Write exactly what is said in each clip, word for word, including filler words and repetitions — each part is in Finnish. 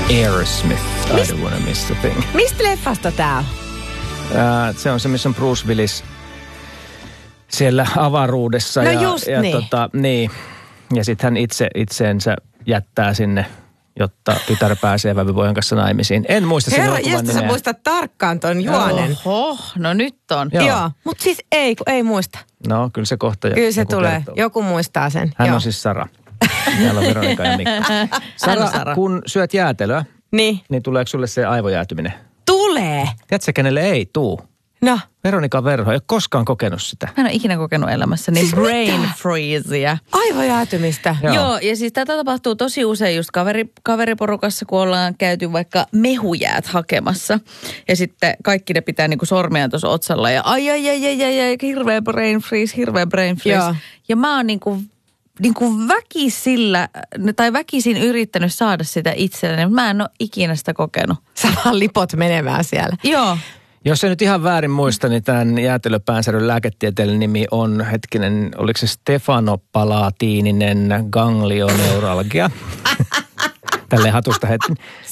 Aerosmith, I Mist, don't wanna miss a thing. Mistä leffasta tää on? Uh, se on se, missä on Bruce Willis siellä avaruudessa. No ja, just ja niin. Tota, niin. Ja sitten hän itse itseensä jättää sinne, jotta tytär pääsee vävypojan kanssa naimisiin. En muista sen Herra, elokuvan jästä nimeä. sä muistat tarkkaan ton juonen. Oho, no nyt on. Joo. Joo, mutta siis ei, kun ei muista. No, kyllä se kohta Kyllä se joku tulee. kertoo. Joku muistaa sen. Hän Joo. on siis Sara. Täällä on Veronika ja Mikko. Sara, Sara. kun syöt jäätelöä, Niin. niin tuleeko sulle se aivojäätyminen? Tulee. Tiedätkö, kenelle ei tuu? No. Veronika Verho ei ole koskaan kokenut sitä. Mä en ole ikinä kokenut elämässäni Siis brain mitä? freezea. Aivojäätymistä. Joo. Joo. Joo, ja siis tätä tapahtuu tosi usein just kaveri, kaveriporukassa, kun ollaan käyty vaikka mehujäät hakemassa. Ja sitten kaikki ne pitää niinku sormea tuossa otsalla ja ai ai ai ai ai, ai hirveä brain freeze, hirveä brain freeze. Joo. Ja mä oon niinku, niinku väkisillä, tai väkisin yrittänyt saada sitä itselleni, mutta mä en ole ikinä sitä kokenut. Sä vaan lipot menemään siellä. Joo. Jos en nyt ihan väärin muista, niin tämän jäätelöpäänsäryn lääketieteellinen nimi on, hetkinen, oliko se stefanopalatiininen ganglioneuralgia? Tälleen hatusta hetki.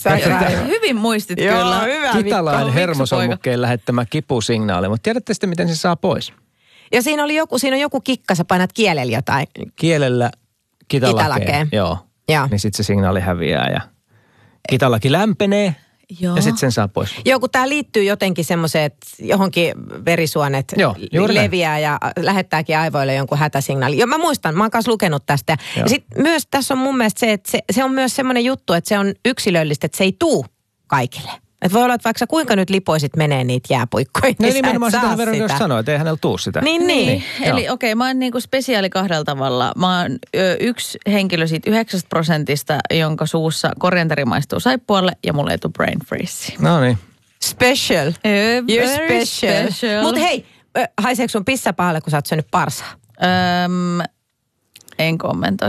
Hyvin muistit Joo, kyllä. hyvä. Kitalain Mikko, hermosolmukkeen lähettämä kipusignaali, mutta tiedätte sitten, miten se saa pois? Ja siinä oli joku, siinä on joku kikka, sä painat kielellä jotain. Kielellä kitalakeen. Kitalakeen. Joo. Joo. Niin sitten se signaali häviää ja kitalaki lämpenee Joo. ja sitten sen saa pois. Joo, kun tämä liittyy jotenkin semmoiseen, että johonkin verisuonet Joo, juuri näin. leviää ja lähettääkin aivoille jonkun hätäsignaali. Joo, mä muistan, mä oon kanssa lukenut tästä. Joo. Ja sitten myös tässä on mun mielestä se, että se, se on myös semmoinen juttu, että se on yksilöllistä, että se ei tuu kaikille. Että voi olla, että vaikka sä kuinka nyt lipoisit menee niitä jääpuikkoja, No niin sä nimenomaan et saa sitä Veronika sitä. sanoi, että ei hänellä tuu sitä. Niin, niin. Niin, eli okei, okay, mä oon niinku spesiaali kahdella tavalla. Mä oon ö, yksi henkilö siitä yhdeksästä prosentista, jonka suussa korianteri maistuu saippualle ja mulle ei tule brain freeze. No niin. Special. You're Very special. special. Mutta hei, ö, haiseeko sun pissa pahalle, kun sä oot syönyt parsaa? Öm, en kommentoi.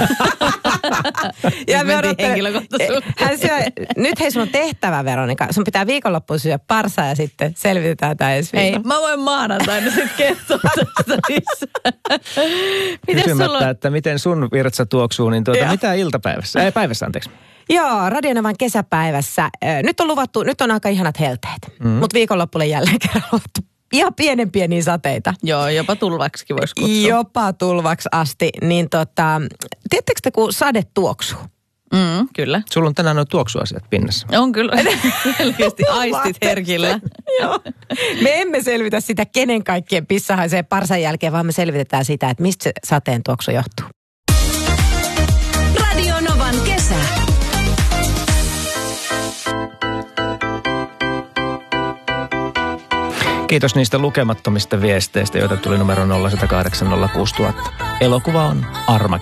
Ja me mentiin odottele- henkilökohtaisuuteen. Hän syö, nyt hei sun on tehtävä, Veronika. Sun pitää viikonloppuun syödä parsaa ja sitten selvitetään tää ensi Ei, viikolla. mä voin maanantaina sitten kertoa tästä lisää. Mites Kysymättä, sulla on? että miten sun virtsa tuoksuu, niin tuota, Joo. mitä iltapäivässä? Ei, päivässä, anteeksi. Joo, Radionavan kesäpäivässä. Ö, Nyt on luvattu, nyt on aika ihanat helteet. Mm. Mutta viikonloppuun jälleen kerran luvattu ihan pienen pieniä sateita. Joo, jopa tulvaksikin voisi kutsua. Jopa tulvaksi asti. Niin tota, tiedättekö te, kun sade tuoksuu? Mm, kyllä. Sulla on tänään nuo tuoksuasiat pinnassa. On kyllä. Selkeästi aistit herkillä. Joo. Me emme selvitä sitä, kenen kaikkien pissa haisee parsan jälkeen, vaan me selvitetään sitä, että mistä se sateen tuoksu johtuu. Radio Novan kesä. Kiitos niistä lukemattomista viesteistä, joita tuli numero nolla yksi nolla kahdeksan nolla kuusi nolla nolla nolla. Elokuva on Arma.